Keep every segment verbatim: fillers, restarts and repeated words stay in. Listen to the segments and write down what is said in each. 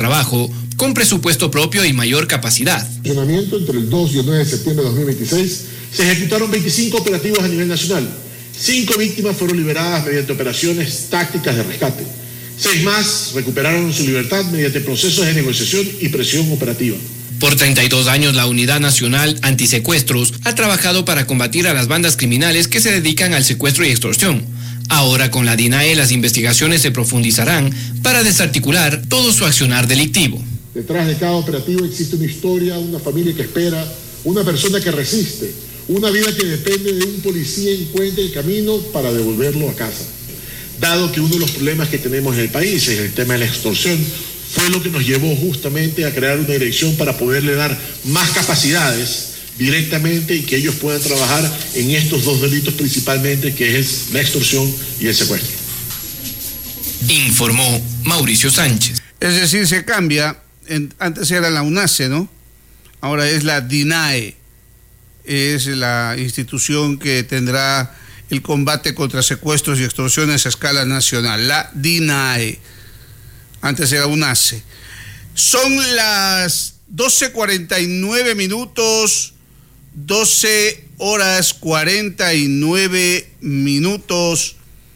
trabajo con presupuesto propio y mayor capacidad. Entre el dos y el nueve de septiembre de dos mil veintiséis se ejecutaron veinticinco operativos a nivel nacional. Cinco víctimas fueron liberadas mediante operaciones tácticas de rescate. Seis más recuperaron su libertad mediante procesos de negociación y presión operativa. Por treinta y dos años, la Unidad Nacional Antisecuestros ha trabajado para combatir a las bandas criminales que se dedican al secuestro y extorsión. Ahora, con la DINAE, las investigaciones se profundizarán para desarticular todo su accionar delictivo. Detrás de cada operativo existe una historia, una familia que espera, una persona que resiste, una vida que depende de un policía encuentre el camino para devolverlo a casa. Dado que uno de los problemas que tenemos en el país es el tema de la extorsión, fue lo que nos llevó justamente a crear una dirección para poderle dar más capacidades directamente y que ellos puedan trabajar en estos dos delitos principalmente, que es la extorsión y el secuestro. Informó Mauricio Sánchez. Es decir, se cambia, en, antes era la UNACE, ¿no? Ahora es la DINAE, es la institución que tendrá el combate contra secuestros y extorsiones a escala nacional, la DINAE. Antes era UNACE. Son las doce cuarenta y nueve minutos, doce horas cuarenta y nueve minutos.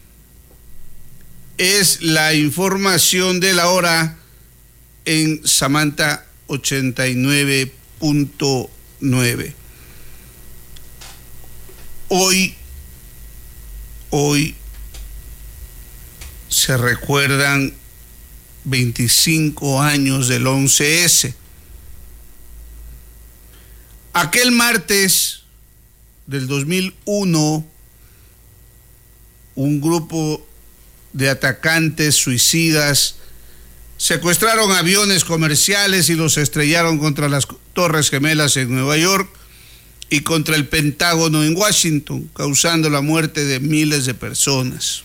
Es la información de la hora en Samantha ochenta y nueve punto nueve. Hoy, hoy se recuerdan veinticinco años del once ese. Aquel martes del dos mil uno, un grupo de atacantes suicidas secuestraron aviones comerciales y los estrellaron contra las Torres Gemelas en Nueva York y contra el Pentágono en Washington, causando la muerte de miles de personas.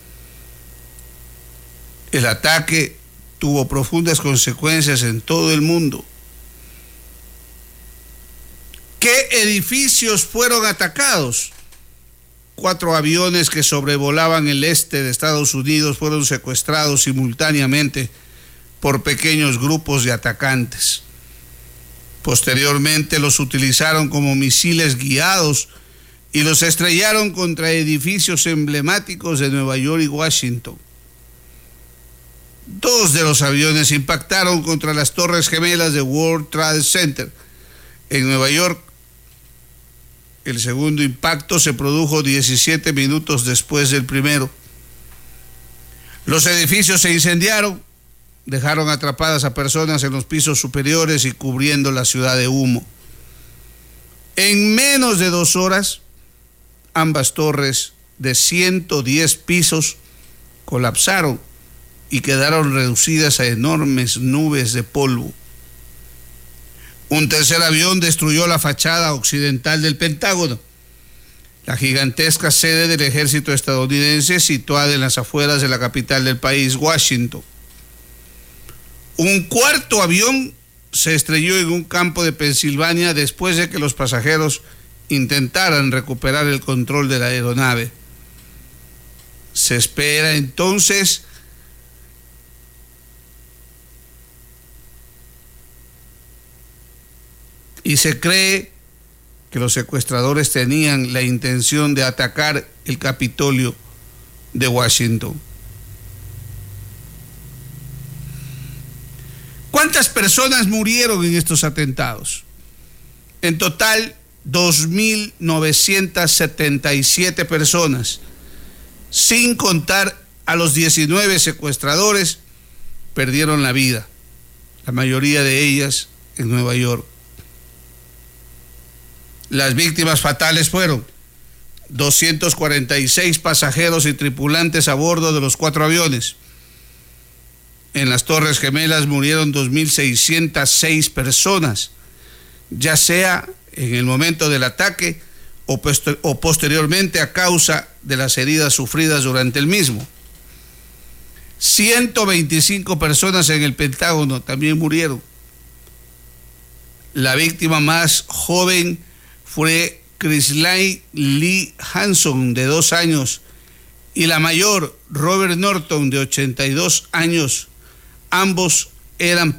El ataque tuvo profundas consecuencias en todo el mundo. ¿Qué edificios fueron atacados? Cuatro aviones que sobrevolaban el este de Estados Unidos fueron secuestrados simultáneamente por pequeños grupos de atacantes. Posteriormente los utilizaron como misiles guiados y los estrellaron contra edificios emblemáticos de Nueva York y Washington. Dos de los aviones impactaron contra las Torres Gemelas de World Trade Center en Nueva York. El segundo impacto se produjo diecisiete minutos después del primero. Los edificios se incendiaron, dejaron atrapadas a personas en los pisos superiores y cubriendo la ciudad de humo. En menos de dos horas, ambas torres de ciento diez pisos colapsaron y quedaron reducidas a enormes nubes de polvo. Un tercer avión destruyó la fachada occidental del Pentágono, la gigantesca sede del ejército estadounidense situada en las afueras de la capital del país, Washington. Un cuarto avión se estrelló en un campo de Pensilvania después de que los pasajeros intentaran recuperar el control de la aeronave. Se espera entonces y se cree que los secuestradores tenían la intención de atacar el Capitolio de Washington. ¿Cuántas personas murieron en estos atentados? En total, dos mil novecientas setenta y siete personas, sin contar a los diecinueve secuestradores, perdieron la vida, la mayoría de ellas en Nueva York. Las víctimas fatales fueron doscientos cuarenta y seis pasajeros y tripulantes a bordo de los cuatro aviones. En las Torres Gemelas murieron dos mil seiscientas seis personas, ya sea en el momento del ataque o, poster- o posteriormente a causa de las heridas sufridas durante el mismo. ciento veinticinco personas en el Pentágono también murieron. La víctima más joven fue Chrisley Lee Hanson, de dos años, y la mayor, Robert Norton, de ochenta y dos años. Ambos eran